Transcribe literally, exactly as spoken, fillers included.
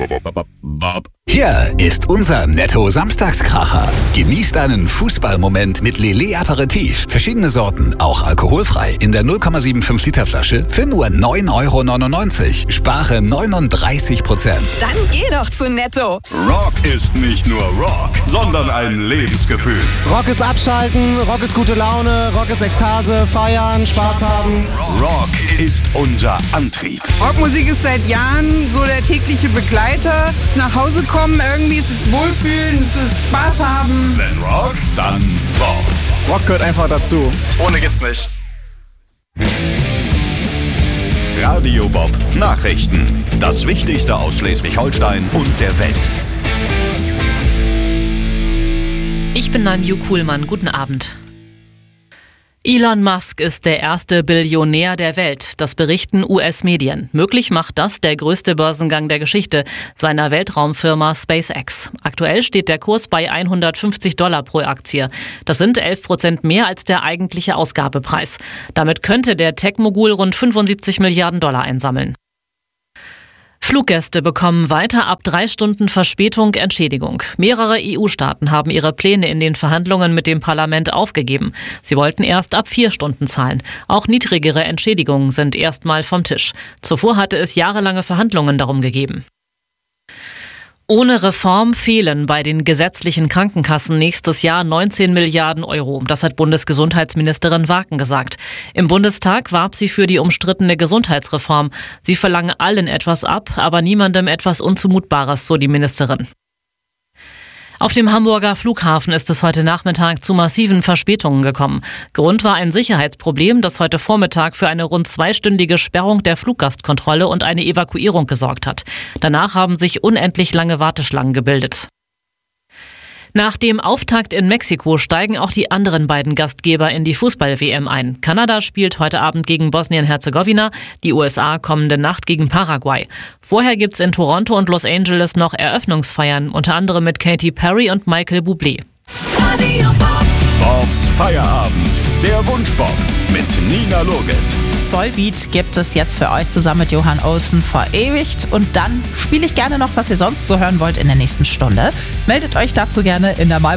Hier ist unser Netto-Samstagskracher. Genießt einen Fußballmoment mit Lillet Aperitif. Verschiedene Sorten, auch alkoholfrei. In der null Komma fünfundsiebzig Liter Flasche für nur neun Euro neunundneunzig. Spare neununddreißig Prozent. Dann geh doch zu Netto. Rock ist nicht nur Rock, sondern ein Lebensgefühl. Rock ist abschalten, Rock ist gute Laune, Rock ist Ekstase, feiern, Spaß haben. Rock ist unser Antrieb. Rockmusik ist seit Jahren so der tägliche Begleiter. Nach Hause kommen, irgendwie ist es Wohlfühlen, es ist Spaß haben. Wenn Rock, dann Bob. Rock gehört einfach dazu. Ohne geht's nicht. Radio Bob Nachrichten. Das Wichtigste aus Schleswig-Holstein und der Welt. Ich bin Nanju Kuhlmann. Guten Abend. Elon Musk ist der erste Billionär der Welt, das berichten U S-Medien. Möglich macht das der größte Börsengang der Geschichte seiner Weltraumfirma SpaceX. Aktuell steht der Kurs bei hundertfünfzig Dollar pro Aktie. Das sind elf Prozent mehr als der eigentliche Ausgabepreis. Damit könnte der Tech-Mogul rund fünfundsiebzig Milliarden Dollar einsammeln. Fluggäste bekommen weiter ab drei Stunden Verspätung Entschädigung. Mehrere E U-Staaten haben ihre Pläne in den Verhandlungen mit dem Parlament aufgegeben. Sie wollten erst ab vier Stunden zahlen. Auch niedrigere Entschädigungen sind erstmal vom Tisch. Zuvor hatte es jahrelange Verhandlungen darum gegeben. Ohne Reform fehlen bei den gesetzlichen Krankenkassen nächstes Jahr neunzehn Milliarden Euro. Das hat Bundesgesundheitsministerin Waken gesagt. Im Bundestag warb sie für die umstrittene Gesundheitsreform. Sie verlange allen etwas ab, aber niemandem etwas Unzumutbares, so die Ministerin. Auf dem Hamburger Flughafen ist es heute Nachmittag zu massiven Verspätungen gekommen. Grund war ein Sicherheitsproblem, das heute Vormittag für eine rund zweistündige Sperrung der Fluggastkontrolle und eine Evakuierung gesorgt hat. Danach haben sich unendlich lange Warteschlangen gebildet. Nach dem Auftakt in Mexiko steigen auch die anderen beiden Gastgeber in die Fußball-W M ein. Kanada spielt heute Abend gegen Bosnien-Herzegowina, die U S A kommende Nacht gegen Paraguay. Vorher gibt's in Toronto und Los Angeles noch Eröffnungsfeiern, unter anderem mit Katy Perry und Michael Bublé. Bobs Feierabend, der Wunschbob mit Nina Loges. Vollbeat gibt es jetzt für euch zusammen mit Johann Olsen verewigt. Und dann spiele ich gerne noch, was ihr sonst so hören wollt in der nächsten Stunde. Meldet euch dazu gerne in der